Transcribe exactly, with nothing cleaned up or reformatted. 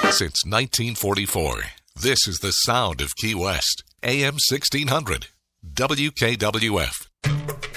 Since nineteen forty-four, this is the sound of Key West. A M sixteen hundred. W K W F.